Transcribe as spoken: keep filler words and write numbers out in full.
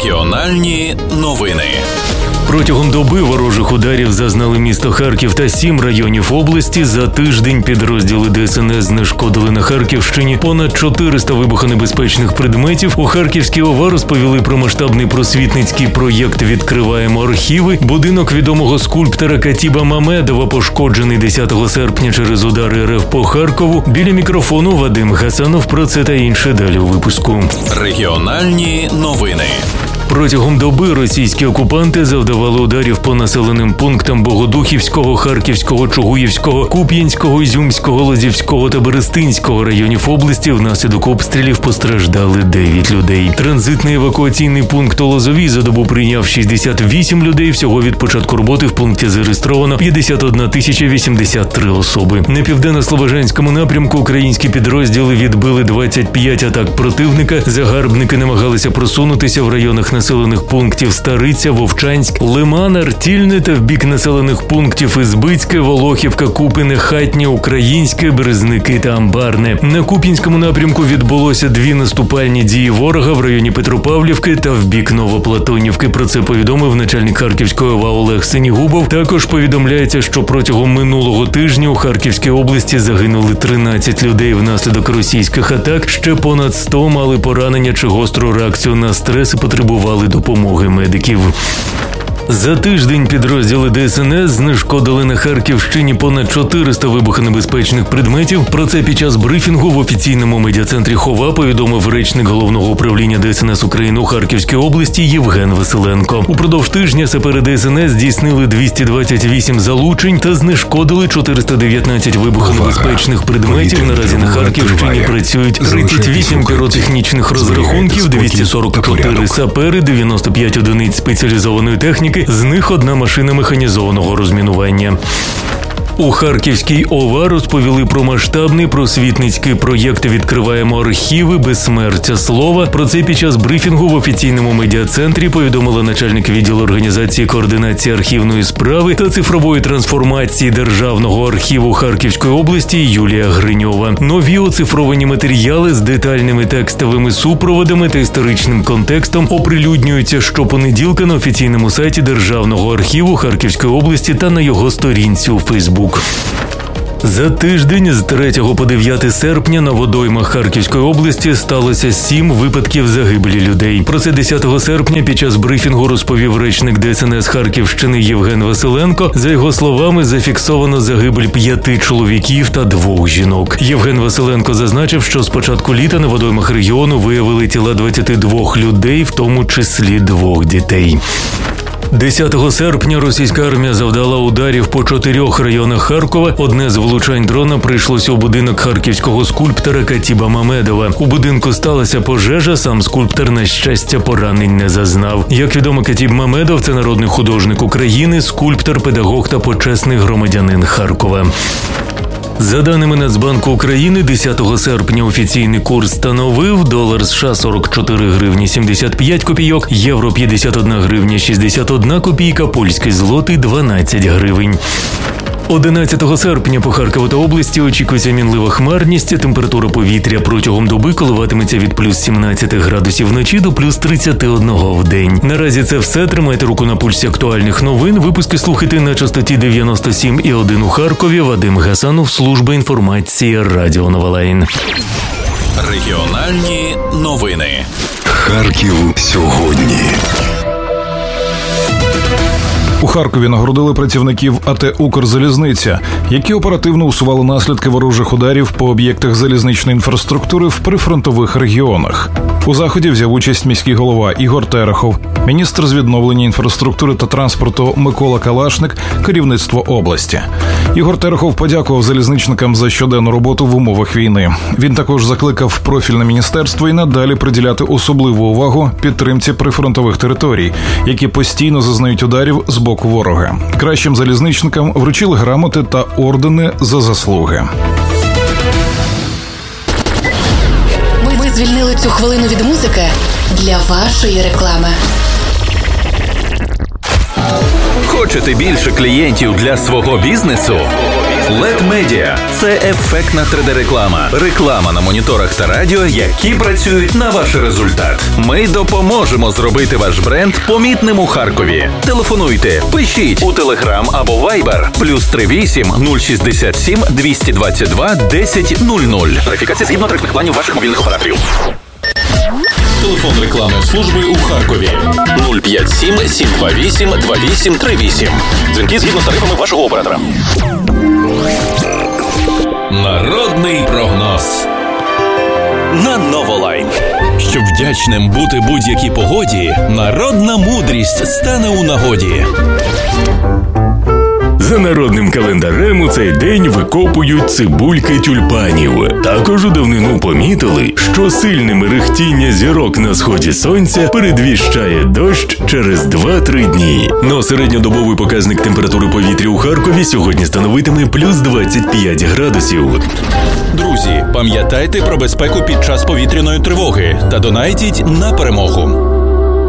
Регіональні новини. Протягом доби ворожих ударів зазнали місто Харків та сім районів області. За тиждень підрозділи ДСНС знешкодили на Харківщині понад чотириста вибухонебезпечних предметів. У Харківській ОВА розповіли про масштабний просвітницький проєкт «Відкриваємо архіви». Будинок відомого скульптора Катіба Мамедова пошкоджений десятого серпня через удари РФ по Харкову. Біля мікрофону Вадим Гасанов. Про це та інше далі у випуску. Регіональні новини. Протягом доби російські окупанти завдавали ударів по населеним пунктам Богодухівського, Харківського, Чугуївського, Куп'янського, Ізюмського, Лозівського та Берестинського районів області. Внаслідок обстрілів постраждали дев'ять людей. Транзитний евакуаційний пункт у Лозовій за добу прийняв шістдесят вісім людей. Всього від початку роботи в пункті зареєстровано п'ятдесят одна тисяча вісімдесят три особи. На південно-слобожанському напрямку українські підрозділи відбили двадцять п'ять атак противника. Загарбники намагалися просунутися в районах населених пунктів Стариця, Вовчанськ, Лиман, Артільне та в бік населених пунктів Ізбицьке, Волохівка, Купине, Хатнє, Українське, Березники та Амбарне. На Куп'янському напрямку відбулося дві наступальні дії ворога в районі Петропавлівки та в бік Новоплатонівки. Про це повідомив начальник Харківської ОВА Олег Синігубов. Також повідомляється, що протягом минулого тижня у Харківській області загинули тринадцять людей внаслідок російських атак. Ще понад сто мали поранення чи гостру реакцію на стрес і потребували допомоги медиків. За тиждень підрозділи ДСНС знешкодили на Харківщині понад чотириста вибухонебезпечних предметів. Про це під час брифінгу в офіційному медіа-центрі ХОВА повідомив речник Головного управління ДСНС України у Харківській області Євген Василенко. Упродовж тижня сапери ДСНС здійснили двісті двадцять вісім залучень та знешкодили чотириста дев'ятнадцять вибухонебезпечних предметів. Наразі на Харківщині працюють тридцять вісім піротехнічних розрахунків, двісті сорок чотири сапери, дев'яносто п'ять одиниць спеціалізованої техніки, з них одна машина механізованого розмінування. У Харківській ОВА розповіли про масштабний просвітницький проєкт «Відкриваємо архіви. Безсмертя слова». Про це під час брифінгу в офіційному медіа-центрі повідомила начальник відділу організації координації архівної справи та цифрової трансформації Державного архіву Харківської області Юлія Гриньова. Нові оцифровані матеріали з детальними текстовими супроводами та історичним контекстом оприлюднюються щопонеділка на офіційному сайті Державного архіву Харківської області та на його сторінці у Фейсбук. За тиждень з третього по дев'яте серпня на водоймах Харківської області сталося сім випадків загибелі людей. Про це десятого серпня під час брифінгу розповів речник ДСНС Харківщини Євген Василенко. За його словами, зафіксовано загибель п'яти чоловіків та двох жінок. Євген Василенко зазначив, що з початку літа на водоймах регіону виявили тіла двадцяти двох людей, в тому числі двох дітей. десятого серпня російська армія завдала ударів по чотирьох районах Харкова. Одне з влучань дрона прийшлося у будинок харківського скульптора Катіба Мамедова. У будинку сталася пожежа, сам скульптор, на щастя, поранень не зазнав. Як відомо, Катіб Мамедов – це народний художник України, скульптор, педагог та почесний громадянин Харкова. За даними Нацбанку України, десятого серпня офіційний курс становив: долар США сорок чотири гривні сімдесят п'ять копійок, євро п'ятдесят одна гривня шістдесят одна копійка, польський злотий дванадцять гривень. одинадцятого серпня по Харкову та області очікується мінлива хмарність. Температура повітря протягом доби коливатиметься від плюс сімнадцяти градусів вночі до плюс тридцяти одного в день. Наразі це все. Тримайте руку на пульсі актуальних новин. Випуски слухайте на частоті дев'яносто сім і один у Харкові. Вадим Гасанов, служба інформації, Радіо Новолайн. Регіональні новини. Харків сьогодні. У Харкові нагородили працівників АТ «Укрзалізниця», які оперативно усували наслідки ворожих ударів по об'єктах залізничної інфраструктури в прифронтових регіонах. У заході взяв участь міський голова Ігор Терехов, міністр з відновлення інфраструктури та транспорту Микола Калашник, керівництво області. Ігор Терехов подякував залізничникам за щоденну роботу в умовах війни. Він також закликав профільне міністерство і надалі приділяти особливу увагу підтримці прифронтових територій, які постійно зазнають ударів з боку ворога. Кращим залізничникам вручили грамоти та ордени за заслуги. Ми звільнили цю хвилину від музики для вашої реклами. Хочете більше клієнтів для свого бізнесу? лед Media – це ефектна три де-реклама. Реклама на моніторах та радіо, які працюють на ваш результат. Ми допоможемо зробити ваш бренд помітним у Харкові. Телефонуйте, пишіть у Telegram або Viber плюс три вісім нуль шістдесят сім двісті двадцять два десять нуль нуль. Тарифікація згідно тарифних планів ваших мобільних операторів. Телефон рекламної служби у Харкові нуль п'ять сім сім два вісім два вісім три вісім. Дзвінки згідно з тарифами вашого оператора. Народний прогноз на Новолайн. Щоб вдячним бути будь-якій погоді, народна мудрість стане у нагоді. За народним календарем у цей день викопують цибульки тюльпанів. Також у давнину помітили, що сильне мерехтіння зірок на сході сонця передвіщає дощ через два-три дні. Но середньодобовий показник температури повітря у Харкові сьогодні становитиме плюс двадцять п'ять градусів. Друзі, пам'ятайте про безпеку під час повітряної тривоги та донайтіть на перемогу.